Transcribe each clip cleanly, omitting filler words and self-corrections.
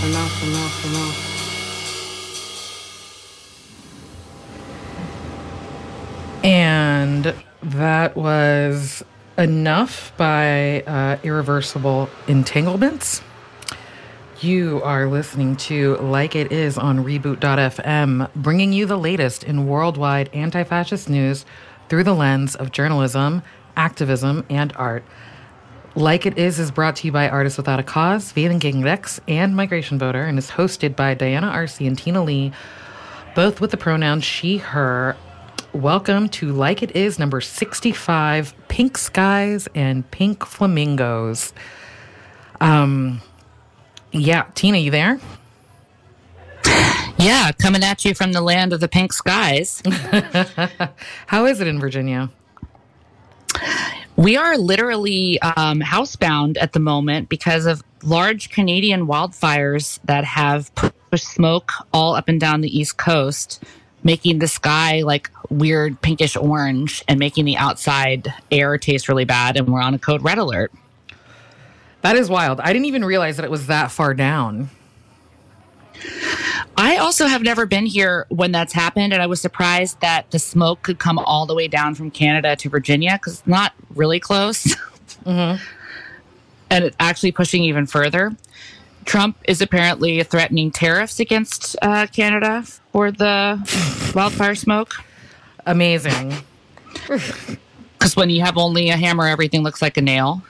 enough. And that was Enough by Irreversible Entanglements. You are listening to Like It Is on Reboot.fm, bringing you the latest in worldwide anti-fascist news through the lens of journalism, activism, and art. Like It Is brought to you by Artists Without a Cause, Valen Gang Rex, and Migration Voter, and is hosted by Diana Arce and Tina Lee, both with the pronouns she, her. Welcome to Like It Is number 65, Pink Skies and Pink Flamingos. Yeah, Tina, you there? Yeah, coming at you from the land of the pink skies. How is it in Virginia? We are literally housebound at the moment because of large Canadian wildfires that have pushed smoke all up and down the East Coast, making the sky like weird pinkish orange and making the outside air taste really bad. And we're on a code red alert. That is wild. I didn't even realize that it was that far down. I also have never been here when that's happened, and I was surprised that the smoke could come all the way down from Canada to Virginia because it's not really close. Mm-hmm. And it's actually pushing even further. Trump is apparently threatening tariffs against Canada for the wildfire smoke. Amazing. Because when you have only a hammer, everything looks like a nail.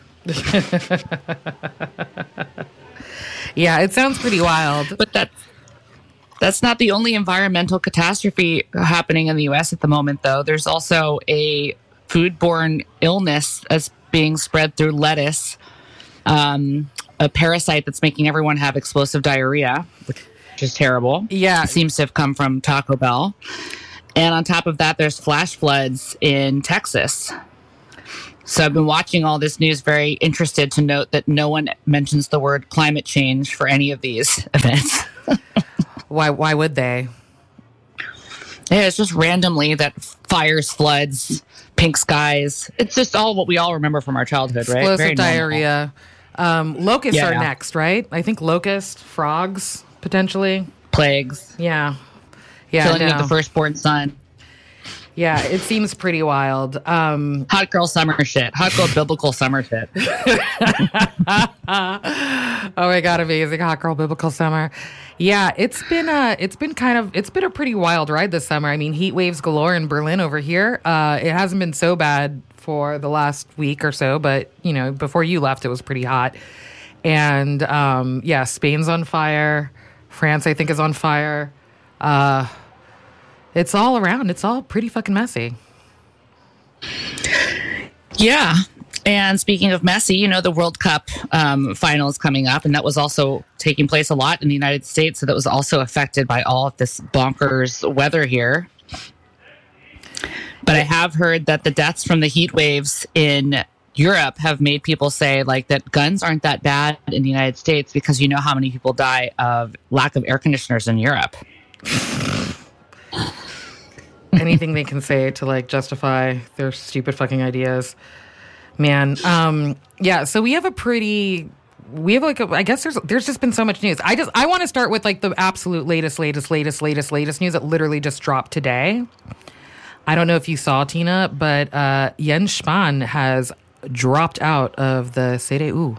Yeah, it sounds pretty wild. But that's not the only environmental catastrophe happening in the U.S. at the moment, though. There's also a foodborne illness that's being spread through lettuce, a parasite that's making everyone have explosive diarrhea, which is terrible. Yeah. It seems to have come from Taco Bell. And on top of that, there's flash floods in Texas. So I've been watching all this news, very interested to note that no one mentions the word climate change for any of these events. Why would they? Yeah, it's just randomly that fires, floods, pink skies. It's just all what we all remember from our childhood, right? Explosive Very diarrhea. Locusts are Yeah. next, right? I think locust, frogs, potentially. Plagues. Yeah, Killing no. of the firstborn son. Yeah, it seems pretty wild. Hot girl summer shit. Hot girl biblical summer shit. Oh my God, amazing. Hot girl biblical summer. Yeah, it's been a pretty wild ride this summer. I mean, heat waves galore in Berlin over here. It hasn't been so bad for the last week or so, but you know, before you left, it was pretty hot. And yeah, Spain's on fire. France, I think, is on fire. It's all around. It's all pretty fucking messy. Yeah. And speaking of messy, you know, the World Cup final is coming up, and that was also taking place a lot in the United States. So that was also affected by all of this bonkers weather here. But I have heard that the deaths from the heat waves in Europe have made people say like that guns aren't that bad in the United States because you know how many people die of lack of air conditioners in Europe. Anything they can say to like justify their stupid fucking ideas. Man, yeah, so I guess there's just been so much news. I want to start with like the absolute latest news that literally just dropped today. I don't know if you saw, Tina, but Jens Spahn has dropped out of the CDU.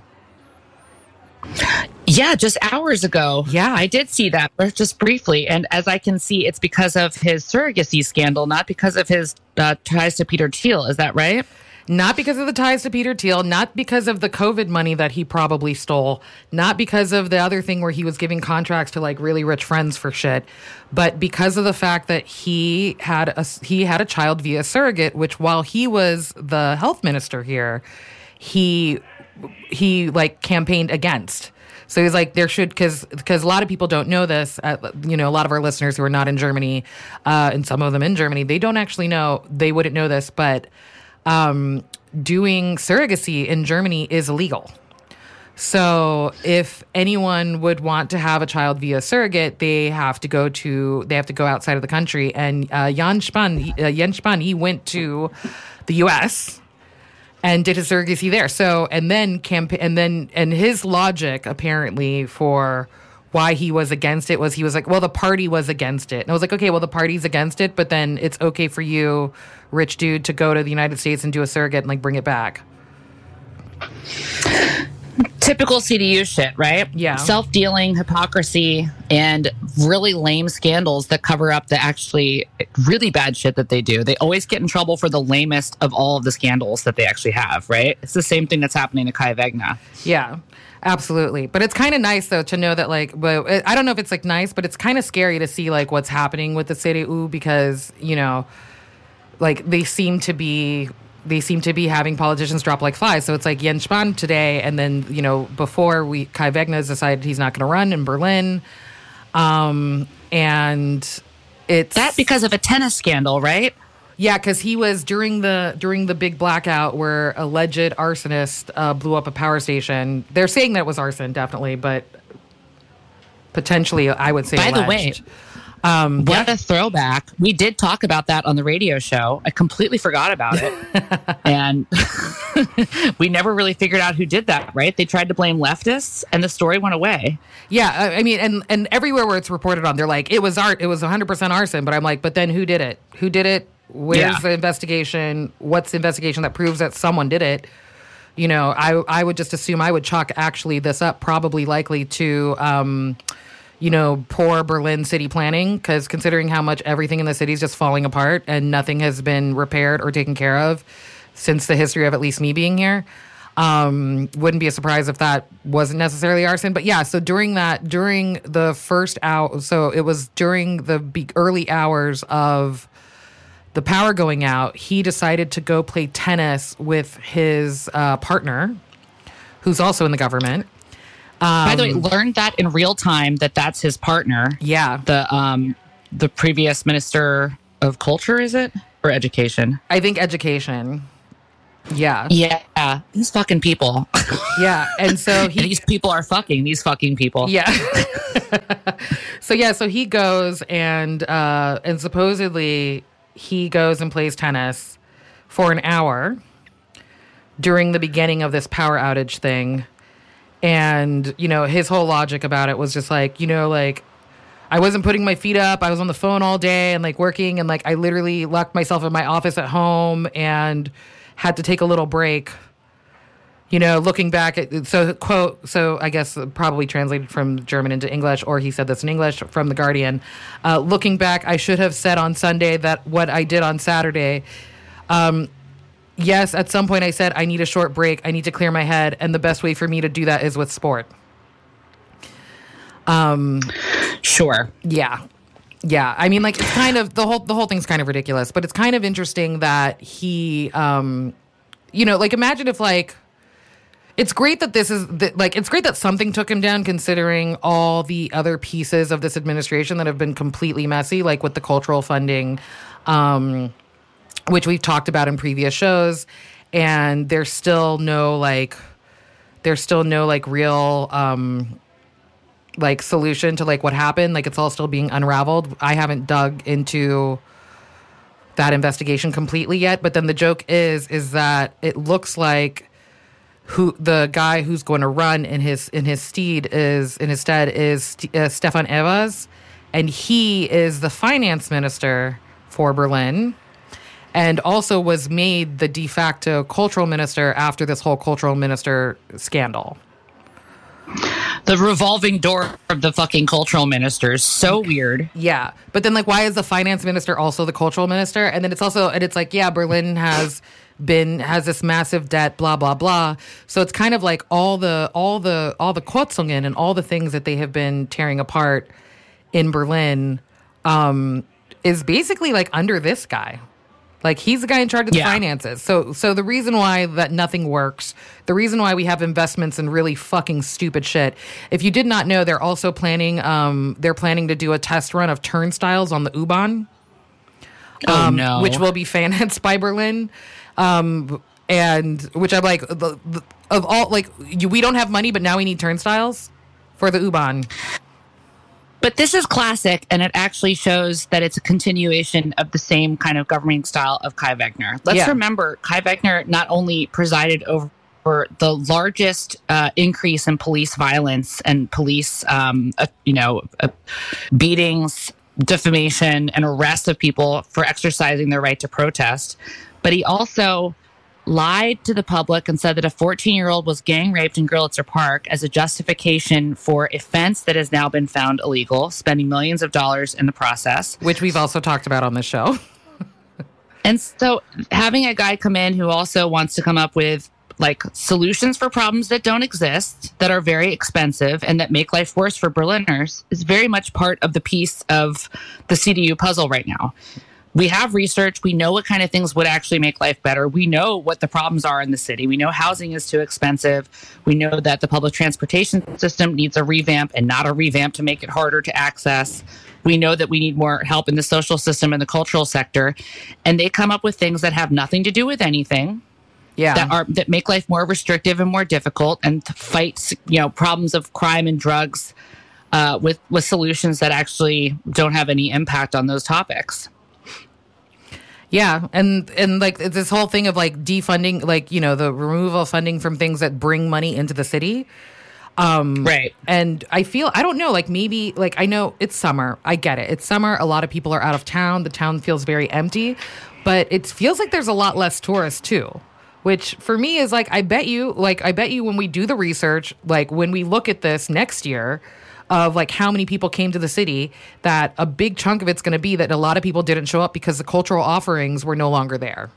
Yeah, just hours ago. Yeah. I did see that just briefly. And as I can see, it's because of his surrogacy scandal, not because of his ties to Peter Thiel. Is that right? Not because of the ties to Peter Thiel, not because of the COVID money that he probably stole, not because of the other thing where he was giving contracts to like really rich friends for shit, but because of the fact that he had a child via surrogate, which while he was the health minister here, he like campaigned against. So he's like, there should, because a lot of people don't know this, you know, a lot of our listeners who are not in Germany, and some of them in Germany, they wouldn't know this, but doing surrogacy in Germany is illegal. So if anyone would want to have a child via surrogate, they have to go outside of the country. And Jens Spahn, he went to the U.S. and did his surrogacy there. So and his logic apparently for why he was against it was he was like, well, the party was against it. And I was like, okay, well, the party's against it, but then it's okay for you, rich dude, to go to the United States and do a surrogate and like bring it back. Typical CDU shit, right? Yeah. Self-dealing, hypocrisy, and really lame scandals that cover up the actually really bad shit that they do. They always get in trouble for the lamest of all of the scandals that they actually have, right? It's the same thing that's happening to Kai Wegner. Yeah, absolutely. But it's kind of nice, though, to know that, like, well, I don't know if it's, like, nice, but it's kind of scary to see, like, what's happening with the CDU because, you know, like, they seem to be having politicians drop like flies. So it's like Jens Spahn today, and then, you know, before Kai Wegner has decided he's not going to run in Berlin. And it's... That because of a tennis scandal, right? Yeah, because he was during the big blackout where alleged arsonist blew up a power station. They're saying that was arson, definitely, but potentially, I would say By the alleged. way, what a throwback. We did talk about that on the radio show. I completely forgot about it. And we never really figured out who did that, right? They tried to blame leftists and the story went away. Yeah, I mean, and everywhere where it's reported on, they're like, it was 100% arson. But I'm like, but then who did it? Who did it? Where's the investigation? What's the investigation that proves that someone did it? You know, I would just assume I would chalk actually this up probably likely to... you know, poor Berlin city planning, because considering how much everything in the city is just falling apart and nothing has been repaired or taken care of since the history of at least me being here, wouldn't be a surprise if that wasn't necessarily arson. But yeah, so during the first hour, so it was during the early hours of the power going out, he decided to go play tennis with his partner, who's also in the government. By the way, learned that in real time that that's his partner. Yeah. The previous minister of culture, is it? Or education? I think education. Yeah. Yeah. These fucking people. Yeah. And so these people are fucking these fucking people. Yeah. So he goes and supposedly he goes and plays tennis for an hour during the beginning of this power outage thing. And, you know, his whole logic about it was just like, you know, like, I wasn't putting my feet up. I was on the phone all day and, like, working. And, like, I literally locked myself in my office at home and had to take a little break. You know, looking back at, so I guess probably translated from German into English, or he said this in English from The Guardian. Looking back, I should have said on Sunday that what I did on Saturday, yes, at some point I said, I need a short break. I need to clear my head. And the best way for me to do that is with sport. Sure. Yeah. Yeah. I mean, like, it's kind of, the whole thing's kind of ridiculous, but it's kind of interesting that he, you know, like, imagine if, like, it's great that it's great that something took him down considering all the other pieces of this administration that have been completely messy, like with the cultural funding, which we've talked about in previous shows, and there's still no real like solution to like what happened. Like, it's all still being unraveled. I haven't dug into that investigation completely yet, but then the joke is that it looks like who the guy who's going to run in his stead is Stefan Evers, and he is the finance minister for Berlin, and also was made the de facto cultural minister after this whole cultural minister scandal. The revolving door of the fucking cultural ministers. So weird. Yeah. But then, like, why is the finance minister also the cultural minister? And then it's like, yeah, Berlin has this massive debt, blah, blah, blah. So it's kind of like all the Kürzungen and all the things that they have been tearing apart in Berlin is basically like under this guy. Like, he's the guy in charge of the finances. So the reason why that nothing works, the reason why we have investments in really fucking stupid shit. If you did not know, they're also planning to do a test run of turnstiles on the U-Bahn. No. Which will be financed by Berlin. And which I'm like, of all, like, we don't have money, but now we need turnstiles for the U-Bahn. But this is classic, and it actually shows that it's a continuation of the same kind of governing style of Kai Wegner. Let's remember, Kai Wegner not only presided over for the largest increase in police violence and police, beatings, defamation, and arrest of people for exercising their right to protest. But he also lied to the public and said that a 14-year-old was gang raped in Gurlitzer Park as a justification for a fence that has now been found illegal, spending millions of dollars in the process. Which we've also talked about on the show. And so having a guy come in who also wants to come up with like solutions for problems that don't exist, that are very expensive and that make life worse for Berliners is very much part of the piece of the CDU puzzle right now. We have research. We know what kind of things would actually make life better. We know what the problems are in the city. We know housing is too expensive. We know that the public transportation system needs a revamp and not a revamp to make it harder to access. We know that we need more help in the social system and the cultural sector. And they come up with things that have nothing to do with anything. Yeah. That make life more restrictive and more difficult and fight, problems of crime and drugs with solutions that actually don't have any impact on those topics. Yeah, and like this whole thing of like defunding, like, the removal of funding from things that bring money into the city. Right. And I don't know, like maybe, like I know it's summer. I get it. It's summer. A lot of people are out of town. The town feels very empty, but it feels like there's a lot less tourists too, which for me is like, I bet you when we do the research, like when we look at this next year, of like how many people came to the city, that a big chunk of it's going to be that a lot of people didn't show up because the cultural offerings were no longer there.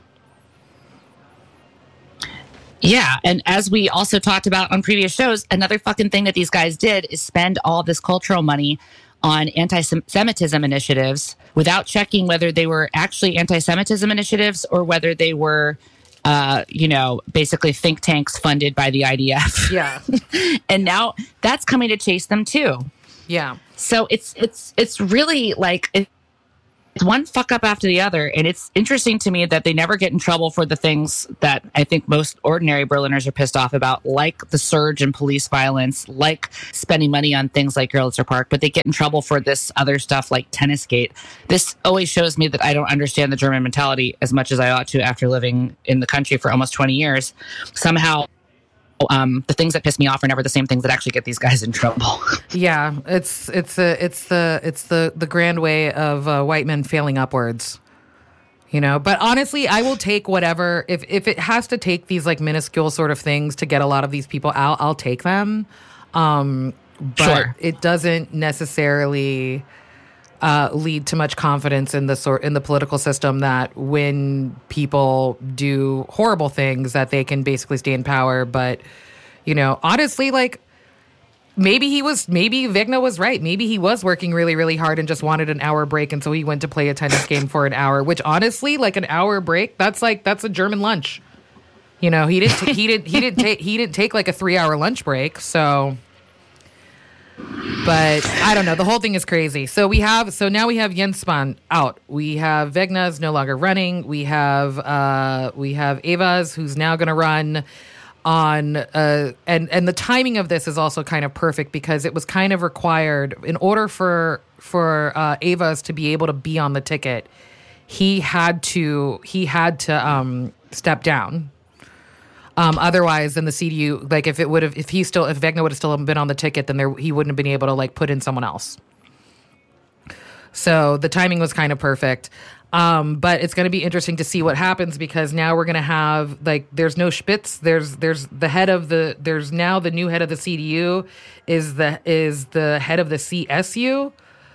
Yeah. And as we also talked about on previous shows, another fucking thing that these guys did is spend all this cultural money on anti-Semitism initiatives without checking whether they were actually anti-Semitism initiatives or whether they were basically think tanks funded by the IDF. Yeah. And now that's coming to chase them too. Yeah. So it's really like it's one fuck up after the other. And it's interesting to me that they never get in trouble for the things that I think most ordinary Berliners are pissed off about, like the surge in police violence, like spending money on things like Gurlitzer Park, but they get in trouble for this other stuff like Tennisgate. This always shows me that I don't understand the German mentality as much as I ought to after living in the country for almost 20 years. Somehow, the things that piss me off are never the same things that actually get these guys in trouble. Yeah, it's the grand way of white men failing upwards, But honestly, I will take whatever, if it has to take these like minuscule sort of things to get a lot of these people out, I'll take them. But sure. It doesn't necessarily lead to much confidence in the political system that when people do horrible things that they can basically stay in power. But honestly, like maybe Wegner was right. Maybe he was working really, really hard and just wanted an hour break, and so he went to play a tennis game for an hour. Which honestly, like an hour break, that's a German lunch. He didn't take like a 3-hour lunch break. So. But I don't know. The whole thing is crazy. So now we have Jens Spahn out. We have Wegner's no longer running. We have Evers, who's now going to run on. And the timing of this is also kind of perfect because it was kind of required in order for Evers to be able to be on the ticket. He had to step down. Otherwise, then the CDU, like if Wegner would have still been on the ticket, then he wouldn't have been able to like put in someone else. So the timing was kind of perfect. But it's going to be interesting to see what happens because now we're going to have like there's no Spitz. There's the head of there's now the new head of the CDU is the head of the CSU,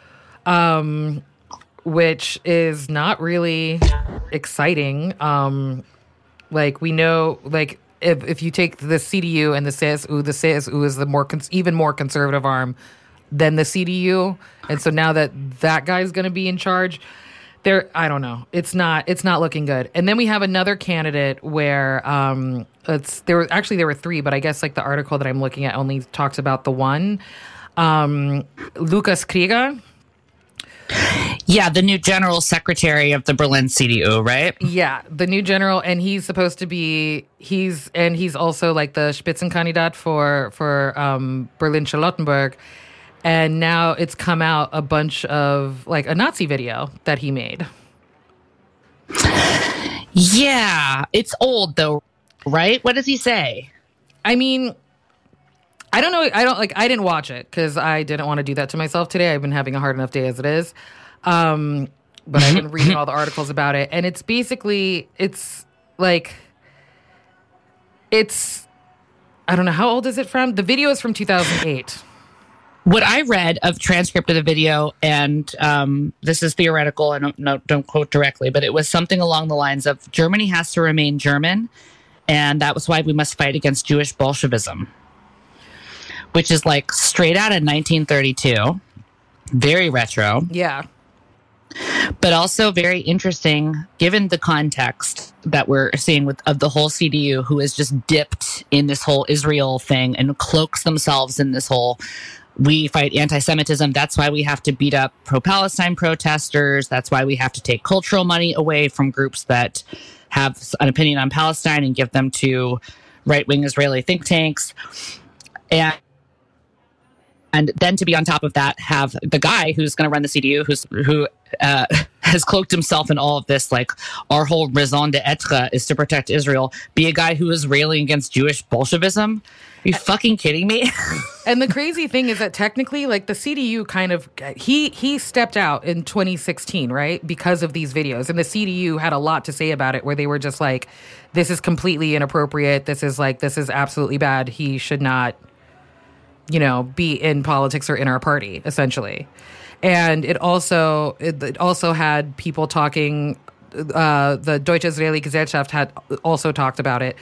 which is not really exciting. Like we know, like if you take the CDU and the CSU is the even more conservative arm than the CDU, and so now that guy's going to be in charge, I don't know. It's not looking good. And then we have another candidate where there were three, but I guess like the article that I'm looking at only talks about the one, Lukas Krieger. Yeah, the new general secretary of the Berlin CDU, right? Yeah, the new general, and he's supposed to be he's also like the Spitzenkandidat for Berlin-Charlottenburg. And now it's come out a bunch of like a Nazi video that he made. Yeah, it's old though, right? What does he say? I mean, I don't know. I didn't watch it because I didn't want to do that to myself today. I've been having a hard enough day as it is. But I've been reading all the articles about it. And it's basically, I don't know, how old is it from? The video is from 2008. What I read of transcript of the video, and this is theoretical, I don't quote directly, but it was something along the lines of Germany has to remain German, and that was why we must fight against Jewish Bolshevism, which is like straight out of 1932, very retro. Yeah. But also very interesting, given the context that we're seeing of the whole CDU, who is just dipped in this whole Israel thing and cloaks themselves in this whole, we fight anti-Semitism. That's why we have to beat up pro-Palestine protesters. That's why we have to take cultural money away from groups that have an opinion on Palestine and give them to right-wing Israeli think tanks. And then to be on top of that, have the guy who's going to run the CDU, who has cloaked himself in all of this, like our whole raison d'etre is to protect Israel, be a guy who is railing against Jewish Bolshevism. Are you fucking kidding me? And the crazy thing is that technically, like, the CDU kind of, he stepped out in 2016, right? Because of these videos. And the CDU had a lot to say about it, where they were just like, this is completely inappropriate. This is absolutely bad. He should not, be in politics or in our party, essentially. And it also had people talking, the Deutsche Israeli Gesellschaft had also talked about it.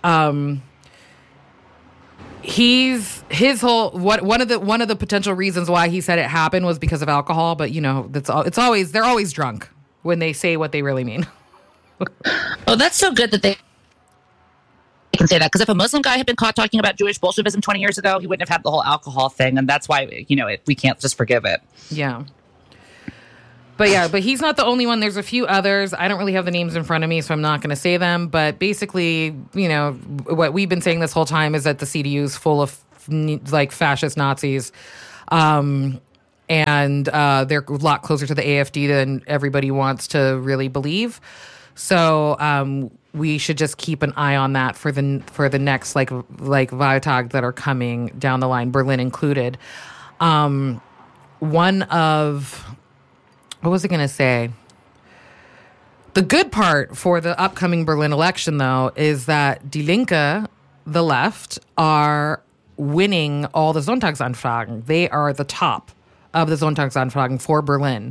One of the potential reasons why he said it happened was because of alcohol, but they're always drunk when they say what they really mean. Oh, that's so good that they can say that, because if a Muslim guy had been caught talking about Jewish Bolshevism 20 years ago, he wouldn't have had the whole alcohol thing, and that's why we can't just forgive it. Yeah. But he's not the only one. There's a few others. I don't really have the names in front of me, so I'm not going to say them. But basically, what we've been saying this whole time is that the CDU is full of like fascist Nazis, and they're a lot closer to the AfD than everybody wants to really believe. So we should just keep an eye on that for the next like Wahltag that are coming down the line, Berlin included. What was I going to say? The good part for the upcoming Berlin election, though, is that Die Linke, the left, are winning all the Sonntagsanfragen. They are the top of the Sonntagsanfragen for Berlin.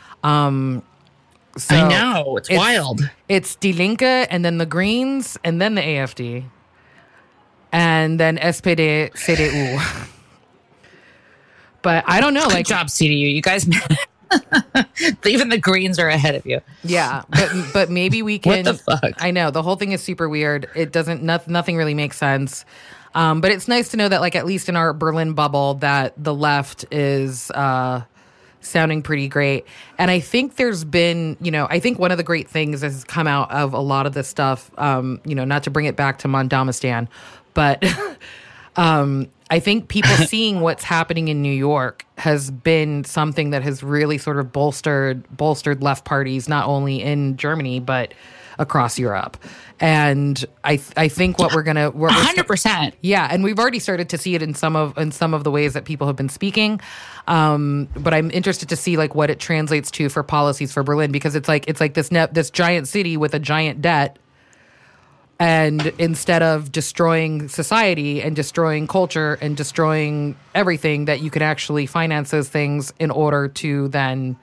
So I know. It's wild. It's Die Linke, and then the Greens, and then the AfD, and then SPD, CDU. But I don't know. Good job, CDU. You guys... Even the Greens are ahead of you. Yeah, but maybe we can. What the fuck? I know, the whole thing is super weird. It doesn't. Nothing really makes sense. But it's nice to know that, like, at least in our Berlin bubble, that the left is sounding pretty great. And I think there's been, I think one of the great things that has come out of a lot of this stuff, not to bring it back to Mondamistan, but I think people seeing what's happening in New York has been something that has really sort of bolstered left parties, not only in Germany, but across Europe. And I think what we're 100%. Yeah. And we've already started to see it in some of the ways that people have been speaking. But I'm interested to see like what it translates to for policies for Berlin, because it's like this giant city with a giant debt. And instead of destroying society and destroying culture and destroying everything, that you can actually finance those things in order to then,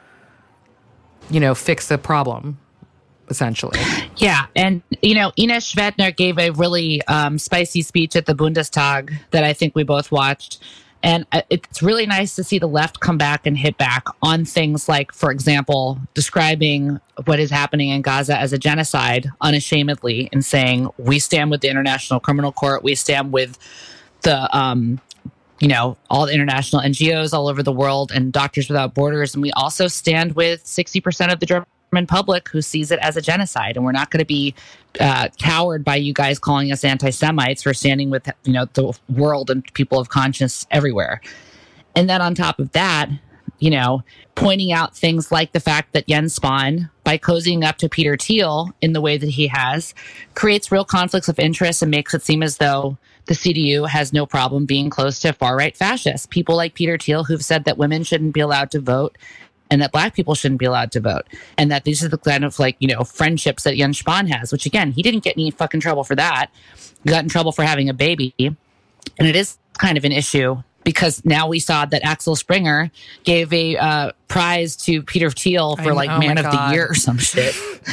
fix the problem, essentially. Yeah. And, Ines Schwedner gave a really spicy speech at the Bundestag that I think we both watched. And it's really nice to see the left come back and hit back on things like, for example, describing what is happening in Gaza as a genocide unashamedly, and saying, we stand with the International Criminal Court. We stand with the, all the international NGOs all over the world and Doctors Without Borders. And we also stand with 60% of the German public who sees it as a genocide. And we're not going to be cowed by you guys calling us anti-Semites. We're standing with, the world and people of conscience everywhere. And then on top of that, pointing out things like the fact that Jens Spahn, by cozying up to Peter Thiel in the way that he has, creates real conflicts of interest and makes it seem as though the CDU has no problem being close to far-right fascists. People like Peter Thiel, who've said that women shouldn't be allowed to vote and that Black people shouldn't be allowed to vote. And that these are the kind of like, friendships that Jens Spahn has, which again, he didn't get any fucking trouble for that. He got in trouble for having a baby. And it is kind of an issue because now we saw that Axel Springer gave a prize to Peter Thiel for Man of the Year or some shit.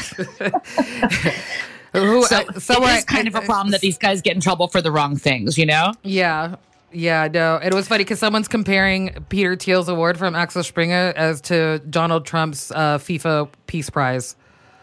So it is kind of a problem that these guys get in trouble for the wrong things, Yeah. Yeah, no. It was funny because someone's comparing Peter Thiel's award from Axel Springer as to Donald Trump's FIFA Peace Prize.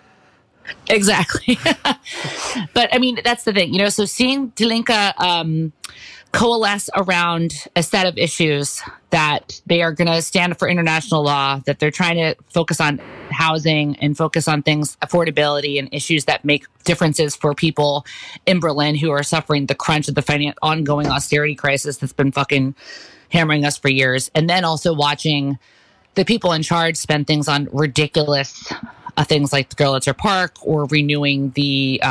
Exactly. But I mean, that's the thing, so seeing Die Linke coalesce around a set of issues that they are going to stand for international law, that they're trying to focus on housing and focus on things, affordability and issues that make differences for people in Berlin who are suffering the crunch of the ongoing austerity crisis that's been fucking hammering us for years. And then also watching the people in charge spend things on ridiculous things like the Görlitzer Park or renewing the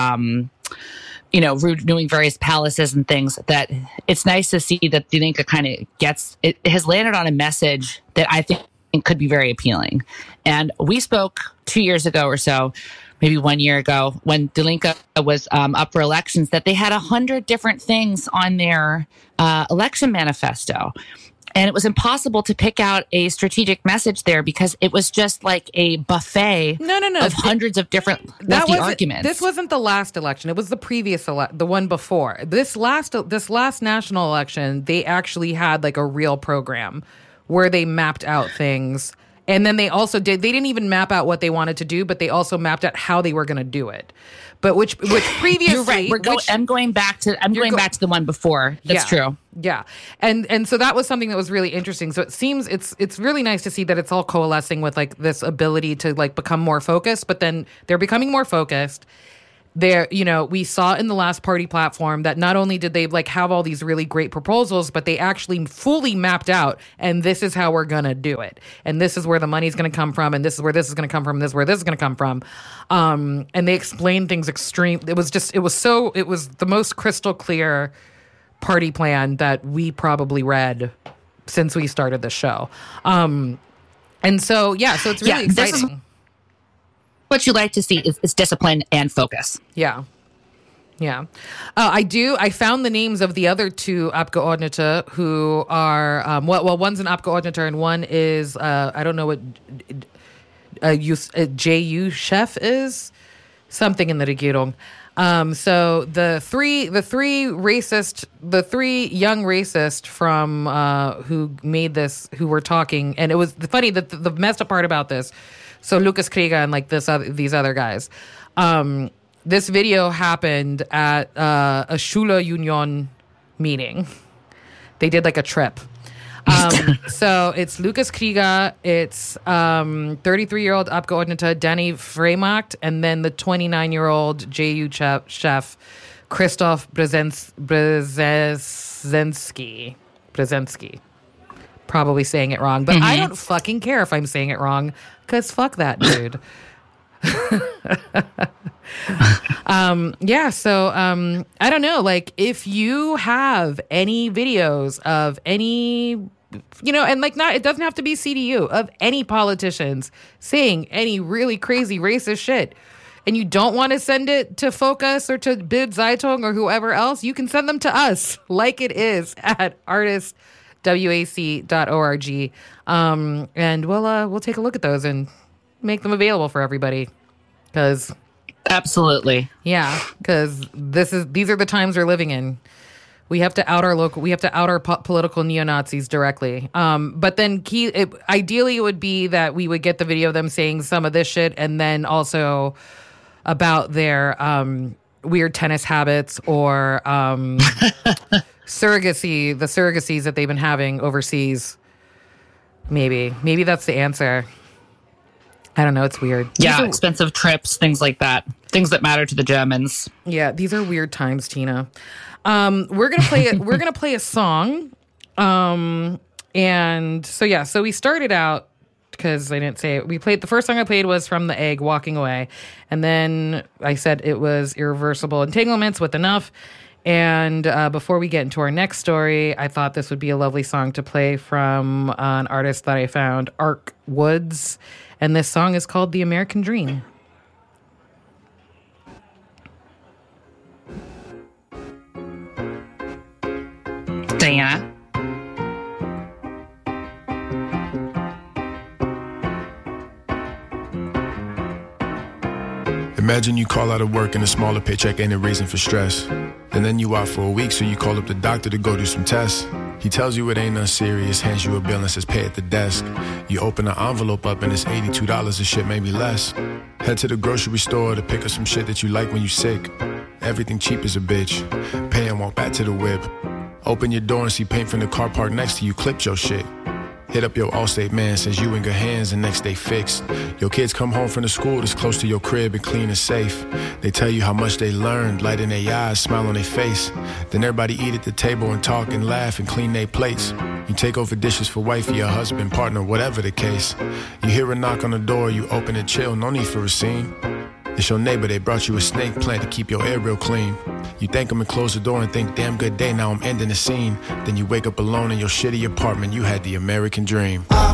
renewing various palaces and things. That it's nice to see that Die Linke kind of has landed on a message that I think could be very appealing. And we spoke 2 years ago or so, maybe 1 year ago, when Die Linke was up for elections, that they had 100 different things on their election manifesto. And it was impossible to pick out a strategic message there because it was just like a buffet of hundreds of different lefty arguments. This wasn't the last election. It was the previous the one before. This last national election, they actually had like a real program where they mapped out things. And then they also they didn't even map out what they wanted to do, but they also mapped out how they were going to do it. But which previously, you're right. I'm going back to the one before. That's true. Yeah, and so that was something that was really interesting. So it seems it's really nice to see that it's all coalescing with like this ability to like become more focused. But then they're becoming more focused. We saw in the last party platform that not only did they like have all these really great proposals, but they actually fully mapped out, and this is how we're going to do it. And this is where the money's going to come from. And this is where this is going to come from. And this is where this is going to come from. And they explained things it was the most crystal clear party plan that we probably read since we started the show. And so, so it's really exciting. What you like to see is discipline and focus. Yeah. Yeah. I found the names of the other two Abgeordnete who are, one's an Abgeordneter and one is, I don't know what JU chef is, something in the Regierung. So the three young racist from, who made this, who were talking, and it was funny that the messed up part about this. So Lucas Krieger and like these other guys. This video happened at a Schule Union meeting. They did like a trip. So it's Lucas Krieger, it's 33-year-old Abgeordneter Danny Freymarkt, and then the 29-year-old JU chef Christoph Brzezinski. Probably saying it wrong, but I don't fucking care if I'm saying it wrong, because fuck that dude. I don't know, like if you have any videos of any, and like it doesn't have to be CDU, of any politicians saying any really crazy racist shit, and you don't want to send it to Focus or to Bild Zeitung or whoever else, you can send them to us like it is at artistwac.org. And we'll take a look at those and make them available for everybody. Because absolutely, because these are the times we're living in. We have to out our political neo-Nazis directly. But then ideally it would be that we would get the video of them saying some of this shit, and then also about their weird tennis habits or surrogacies that they've been having overseas. Maybe that's the answer. I don't know. It's weird. Yeah, expensive trips, things like that. Things that matter to the Germans. Yeah, these are weird times, Tina. We're gonna play a song. And so we started out, because I didn't say it. The first song I played was from The Egg, Walking Away, and then I said it was Irreversible Entanglements with Enough. And before we get into our next story, I thought this would be a lovely song to play from an artist that I found, Ark Woods. And this song is called The American Dream. Diana? Imagine you call out of work and a smaller paycheck ain't a reason for stress. And then you out for a week, so you call up the doctor to go do some tests. He tells you it ain't nothing serious, hands you a bill and says pay at the desk. You open the envelope up and it's $82, the shit maybe less. Head to the grocery store to pick up some shit that you like when you sick. Everything cheap as a bitch. Pay and walk back to the whip. Open your door and see paint from the car parked next to you, clipped your shit. Hit up your Allstate man, says you in good hands and next day fixed. Your kids come home from the school that's close to your crib and clean and safe. They tell you how much they learned, light in their eyes, smile on their face. Then everybody eat at the table and talk and laugh and clean their plates. You take over dishes for wifey or husband, partner, whatever the case. You hear a knock on the door, you open and chill, no need for a scene. It's your neighbor, they brought you a snake plant to keep your air real clean. You thank them and close the door and think, damn good day, now I'm ending the scene. Then you wake up alone in your shitty apartment, you had the American dream.